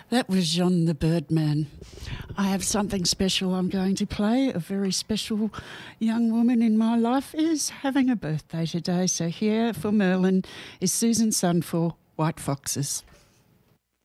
That was John the Birdman. I have something special I'm going to play. A very special young woman in my life is having a birthday today. So here for Merlin is Susan Sun for White Foxes.